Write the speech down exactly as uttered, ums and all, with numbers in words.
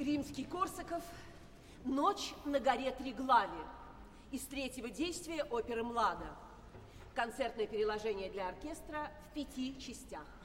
Римский-Корсаков «Ночь на горе Триглаве» из третьего действия оперы «Млада». Концертное переложение для оркестра в пяти частях.